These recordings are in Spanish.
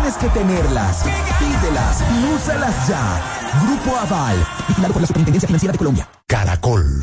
tienes que tenerlas. Pídelas y úsalas ya. Grupo Aval, vigilado por la Superintendencia Financiera de Colombia. Caracol.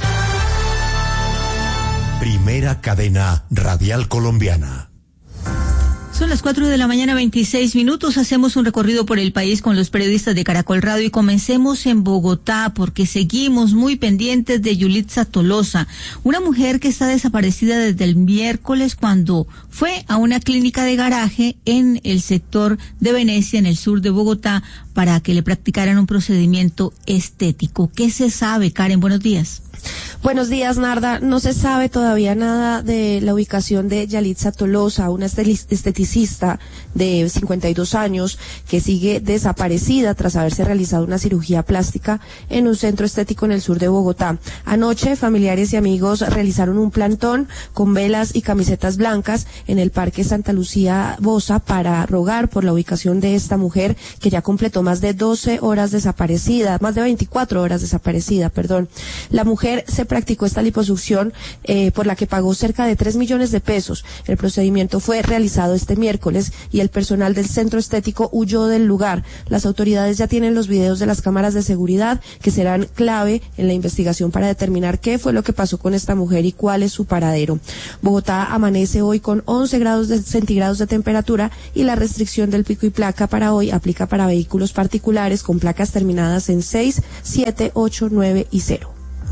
Primera cadena radial colombiana. Son las 4 de la mañana, 26 minutos. Hacemos un recorrido por el país con los periodistas de Caracol Radio y comencemos en Bogotá porque seguimos muy pendientes de Yulitza Tolosa, una mujer que está desaparecida desde el miércoles cuando fue a una clínica de garaje en el sector de Venecia, en el sur de Bogotá, para que le practicaran un procedimiento estético. ¿Qué se sabe, Karen? Buenos días. Buenos días, Narda. No se sabe todavía nada de la ubicación de Yalitza Tolosa, una esteticista de 52 años que sigue desaparecida tras haberse realizado una cirugía plástica en un centro estético en el sur de Bogotá. Anoche, familiares y amigos realizaron un plantón con velas y camisetas blancas en el Parque Santa Lucía Bosa para rogar por la ubicación de esta mujer que ya completó más de 12 horas desaparecida, más de 24 horas desaparecida, perdón. La mujer se practicó esta liposucción por la que pagó cerca de 3 millones de pesos. El procedimiento fue realizado este miércoles y el personal del centro estético huyó del lugar. Las autoridades ya tienen los videos de las cámaras de seguridad que serán clave en la investigación para determinar qué fue lo que pasó con esta mujer y cuál es su paradero. Bogotá amanece hoy con 11 grados centígrados de temperatura y la restricción del pico y placa para hoy aplica para vehículos particulares con placas terminadas en 6, 7, 8, 9 y 0.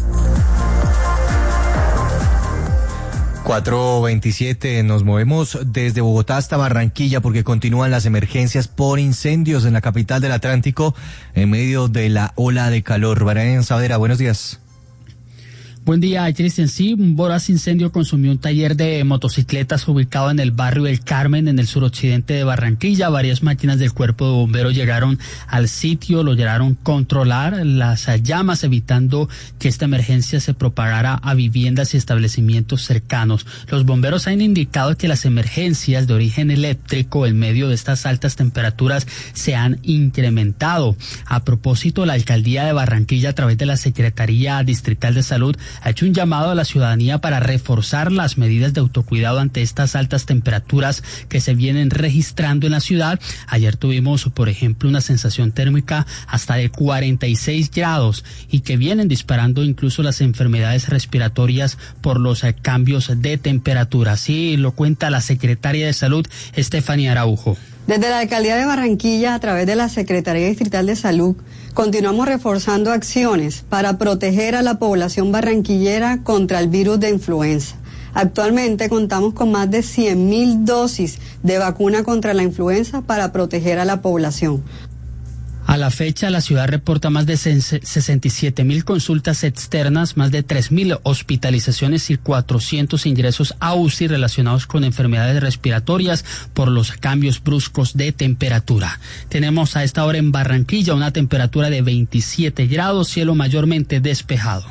4:27, nos movemos desde Bogotá hasta Barranquilla porque continúan las emergencias por incendios en la capital del Atlántico en medio de la ola de calor. Brian Saavedra, buenos días. Buen día, Cristian. Sí, un voraz incendio consumió un taller de motocicletas ubicado en el barrio El Carmen, en el suroccidente de Barranquilla. Varias máquinas del cuerpo de bomberos llegaron al sitio, lograron controlar las llamas, evitando que esta emergencia se propagara a viviendas y establecimientos cercanos. Los bomberos han indicado que las emergencias de origen eléctrico en medio de estas altas temperaturas se han incrementado. A propósito, la alcaldía de Barranquilla, a través de la Secretaría Distrital de Salud, ha hecho un llamado a la ciudadanía para reforzar las medidas de autocuidado ante estas altas temperaturas que se vienen registrando en la ciudad. Ayer tuvimos, por ejemplo, una sensación térmica hasta de 46 grados y que vienen disparando incluso las enfermedades respiratorias por los cambios de temperatura. Así lo cuenta la secretaria de Salud, Estefanía Araujo. Desde la Alcaldía de Barranquilla, a través de la Secretaría Distrital de Salud, continuamos reforzando acciones para proteger a la población barranquillera contra el virus de influenza. Actualmente contamos con más de 100.000 dosis de vacuna contra la influenza para proteger a la población. A la fecha, la ciudad reporta más de 67.000 consultas externas, más de 3.000 hospitalizaciones y 400 ingresos a UCI relacionados con enfermedades respiratorias por los cambios bruscos de temperatura. Tenemos a esta hora en Barranquilla una temperatura de 27 grados, cielo mayormente despejado.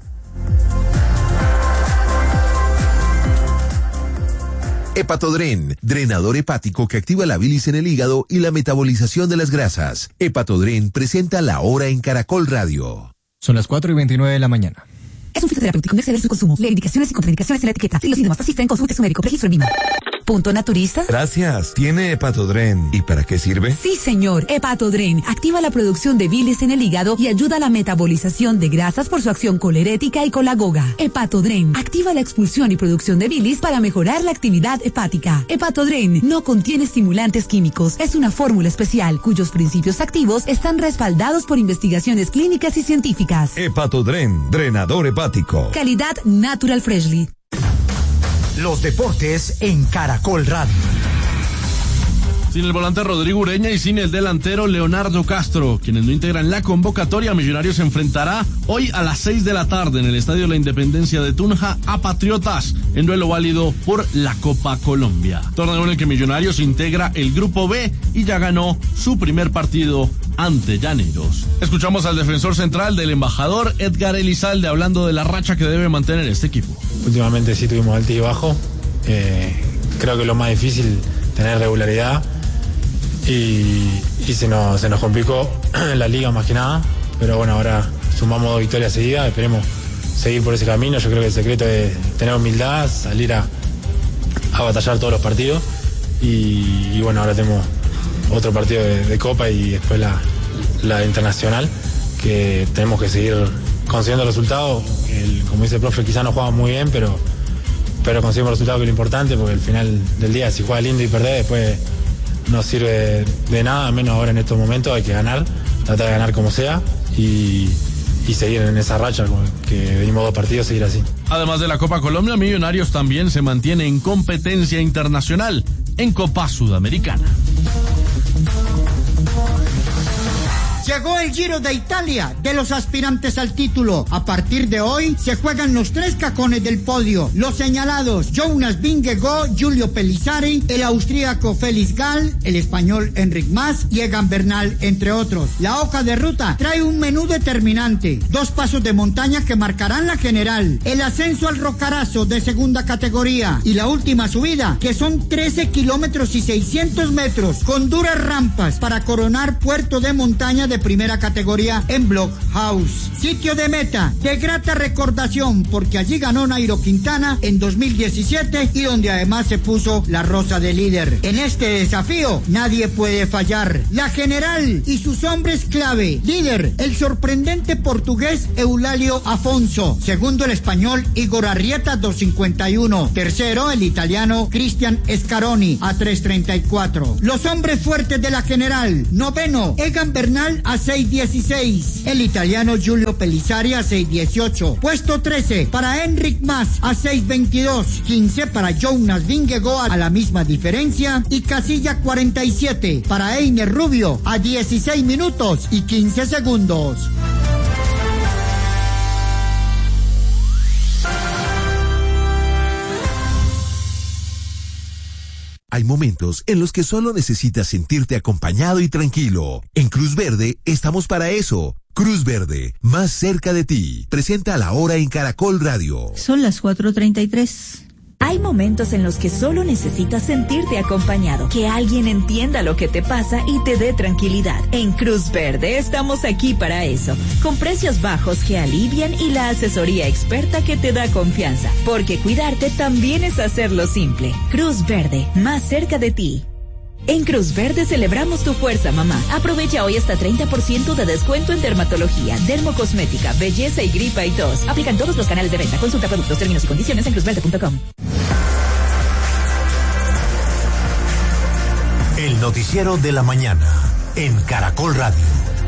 Hepatodren, drenador hepático que activa la bilis en el hígado y la metabolización de las grasas. Hepatodren presenta La Hora en Caracol Radio. Son las 4:29 de la mañana. Es un fitoterapéutico, no exceder su consumo. Lee indicaciones y contraindicaciones en la etiqueta. Si los síntomas persisten, consulte a su médico. Registro en Lima. ¿Punto naturista? Gracias. ¿Tiene Hepatodren? ¿Y para qué sirve? Sí, señor. Hepatodren activa la producción de bilis en el hígado y ayuda a la metabolización de grasas por su acción colerética y colagoga. Hepatodren activa la expulsión y producción de bilis para mejorar la actividad hepática. Hepatodren no contiene estimulantes químicos. Es una fórmula especial cuyos principios activos están respaldados por investigaciones clínicas y científicas. Hepatodren, drenador hepático. Calidad Natural Freshly. Los deportes en Caracol Radio. Sin el volante Rodrigo Ureña y sin el delantero Leonardo Castro, quienes no integran la convocatoria, Millonarios se enfrentará hoy a las 6 de la tarde en el Estadio La Independencia de Tunja a Patriotas, en duelo válido por la Copa Colombia. Torneo en el que Millonarios integra el Grupo B y ya ganó su primer partido ante Llaneros. Escuchamos al defensor central del embajador Edgar Elizalde hablando de la racha que debe mantener este equipo. Últimamente sí tuvimos alto y bajo. Creo que lo más difícil tener regularidad. Y se nos complicó la liga más que nada, pero bueno, ahora sumamos 2 victorias seguidas, esperemos seguir por ese camino. Yo creo que el secreto es tener humildad, salir a batallar todos los partidos y bueno, ahora tenemos otro partido de Copa y después la internacional, que tenemos que seguir consiguiendo resultados. Como dice el profe, quizás no jugamos muy bien, pero conseguimos resultados, que es lo importante, porque al final del día, si juega lindo y perdés, después no sirve de nada, menos ahora en estos momentos. Hay que ganar, tratar de ganar como sea y seguir en esa racha que venimos 2 partidos, seguir así. Además de la Copa Colombia, Millonarios también se mantiene en competencia internacional en Copa Sudamericana. Llegó el Giro de Italia de los aspirantes al título. A partir de hoy se juegan los 3 cajones del podio. Los señalados: Jonas Vingegaard, Giulio Pellizzari, el austríaco Felix Gall, el español Enric Mas y Egan Bernal, entre otros. La hoja de ruta trae un menú determinante: 2 pasos de montaña que marcarán la general, el ascenso al Rocarazo de segunda categoría y la última subida, que son 13 kilómetros y 600 metros con duras rampas para coronar puerto de montaña de primera categoría en Blockhouse. Sitio de meta de grata recordación, porque allí ganó Nairo Quintana en 2017 y donde además se puso la rosa de líder. En este desafío nadie puede fallar. La general y sus hombres clave: líder, el sorprendente portugués Eulalio Afonso; segundo, el español Igor Arrieta, 2:51; tercero, el italiano Cristian Scaroni, a 3:34. Los hombres fuertes de la general: noveno, Egan Bernal, a 6:16; el italiano Giulio Pellizzari, a 6:18; puesto 13 para Enric Mas, a 6:22; 15 para Jonas Vingegaard, a la misma diferencia, y casilla 47 para Einer Rubio, a 16 minutos y 15 segundos. Hay momentos en los que solo necesitas sentirte acompañado y tranquilo. En Cruz Verde estamos para eso. Cruz Verde, más cerca de ti. Presenta La Hora en Caracol Radio. Son las 4:33. Hay momentos en los que solo necesitas sentirte acompañado, que alguien entienda lo que te pasa y te dé tranquilidad. En Cruz Verde estamos aquí para eso, con precios bajos que alivian y la asesoría experta que te da confianza, porque cuidarte también es hacerlo simple. Cruz Verde, más cerca de ti. En Cruz Verde celebramos tu fuerza, mamá. Aprovecha hoy hasta 30% de descuento en dermatología, dermocosmética, belleza y gripa y tos. Aplican todos los canales de venta. Consulta productos, términos y condiciones en cruzverde.com. El noticiero de la mañana en Caracol Radio.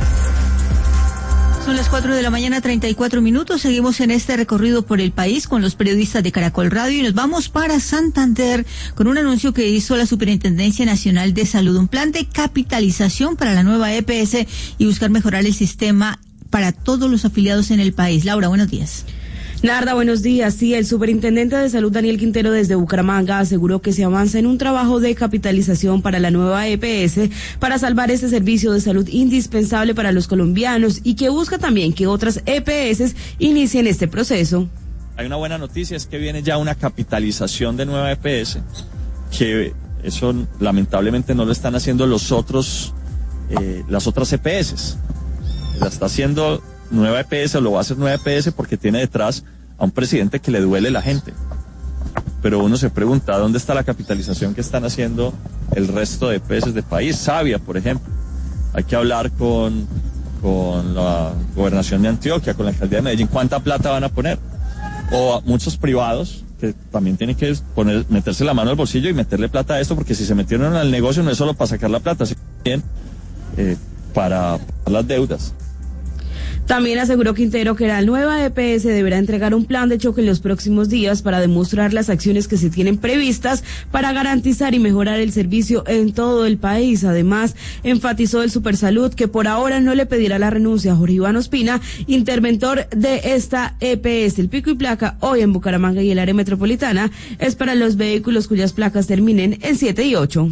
Son las 4:34 a.m. Seguimos en este recorrido por el país con los periodistas de Caracol Radio y nos vamos para Santander con un anuncio que hizo la Superintendencia Nacional de Salud, un plan de capitalización para la nueva EPS y buscar mejorar el sistema para todos los afiliados en el país. Laura, buenos días. Narda, buenos días. Sí, el superintendente de salud Daniel Quintero desde Bucaramanga aseguró que se avanza en un trabajo de capitalización para la nueva EPS para salvar este servicio de salud indispensable para los colombianos y que busca también que otras EPS inicien este proceso. Hay una buena noticia, es que viene ya una capitalización de nueva EPS, que eso lamentablemente no lo están haciendo las otras EPS. La está haciendo nueva EPS, o lo va a hacer nueva EPS porque tiene detrás a un presidente que le duele la gente. Pero uno se pregunta, ¿dónde está la capitalización que están haciendo el resto de EPS del país? Sabia, por ejemplo. Hay que hablar con la gobernación de Antioquia, con la alcaldía de Medellín, ¿cuánta plata van a poner? O a muchos privados que también tienen que meterse la mano al bolsillo y meterle plata a esto, porque si se metieron al negocio no es solo para sacar la plata, sino también para las deudas. También aseguró Quintero que la nueva EPS deberá entregar un plan de choque en los próximos días para demostrar las acciones que se tienen previstas para garantizar y mejorar el servicio en todo el país. Además, enfatizó el Supersalud que por ahora no le pedirá la renuncia a Jorge Iván Ospina, interventor de esta EPS. El pico y placa hoy en Bucaramanga y el área metropolitana es para los vehículos cuyas placas terminen en 7 y 8.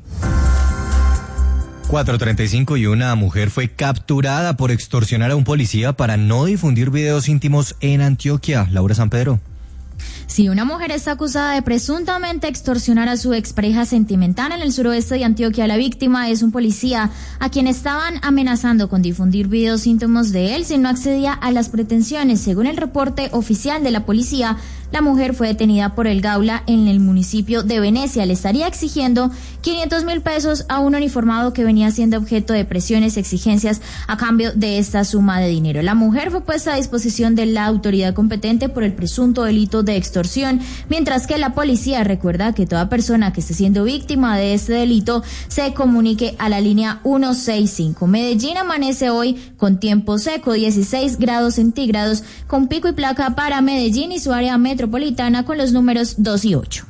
4:35 y una mujer fue capturada por extorsionar a un policía para no difundir videos íntimos en Antioquia. Laura San Pedro. Sí, una mujer está acusada de presuntamente extorsionar a su expareja sentimental en el suroeste de Antioquia. La víctima es un policía a quien estaban amenazando con difundir videos íntimos de él si no accedía a las pretensiones. Según el reporte oficial de la policía, La mujer fue detenida por el Gaula en el municipio de Venecia. Le estaría exigiendo 500.000 pesos a un uniformado que venía siendo objeto de presiones y exigencias a cambio de esta suma de dinero. La mujer fue puesta a disposición de la autoridad competente por el presunto delito de extorsión, mientras que la policía recuerda que toda persona que esté siendo víctima de este delito se comunique a la línea 165. Medellín amanece hoy con tiempo seco, 16 grados centígrados, con pico y placa para Medellín y su área metropolitana con los números 2 y 8.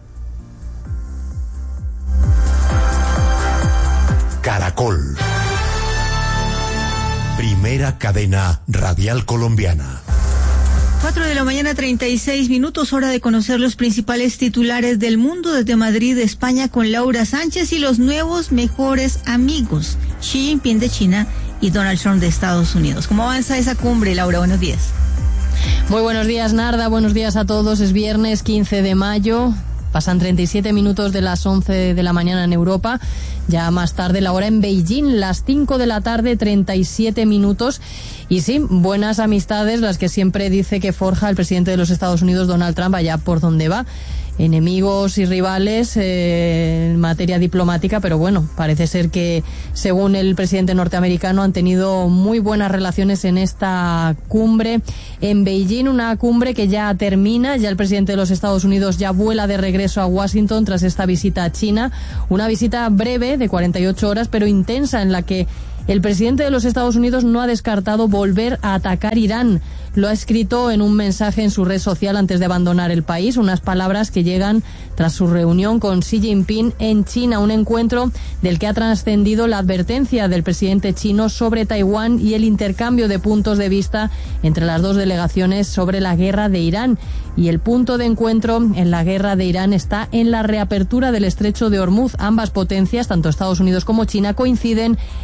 Caracol. Primera cadena radial colombiana. 4 de la mañana, 36 minutos, hora de conocer los principales titulares del mundo desde Madrid, España, con Laura Sánchez y los nuevos mejores amigos, Xi Jinping de China y Donald Trump de Estados Unidos. ¿Cómo avanza esa cumbre, Laura? Buenos días. Muy buenos días, Narda. Buenos días a todos. Es viernes 15 de mayo. Pasan 37 minutos de las 11 de la mañana en Europa. Ya más tarde la hora en Beijing, las 5 de la tarde, 37 minutos. Y sí, buenas amistades, las que siempre dice que forja el presidente de los Estados Unidos, Donald Trump, allá por donde va. Enemigos y rivales en materia diplomática, pero bueno, parece ser que, según el presidente norteamericano, han tenido muy buenas relaciones en esta cumbre en Beijing, una cumbre que ya termina. Ya el presidente de los Estados Unidos ya vuela de regreso a Washington tras esta visita a China, una visita breve de 48 horas, pero intensa, en la que el presidente de los Estados Unidos no ha descartado volver a atacar Irán. Lo ha escrito en un mensaje en su red social antes de abandonar el país, unas palabras que llegan tras su reunión con Xi Jinping en China, un encuentro del que ha trascendido la advertencia del presidente chino sobre Taiwán y el intercambio de puntos de vista entre las dos delegaciones sobre la guerra de Irán. Y el punto de encuentro en la guerra de Irán está en la reapertura del estrecho de Hormuz. Ambas potencias, tanto Estados Unidos como China, coinciden